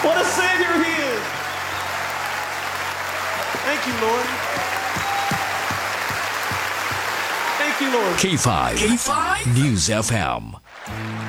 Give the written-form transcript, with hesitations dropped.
What a Savior he is. Thank you, Lord. Thank you, Lord. K5 News FM.